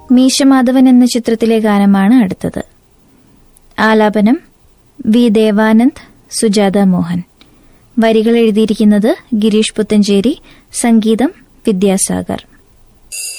മീശമാധവൻ എന്ന ചിത്രത്തിലെ ഗാനമാണ് അടുത്തത്. ആലാപനം വി. ദേവാനന്ദ്, സുജാത മോഹൻ. വരികൾ എഴുതിയിരിക്കുന്നത് ഗിരീഷ് പുത്തഞ്ചേരി, സംഗീതം വിദ്യാസാഗർ.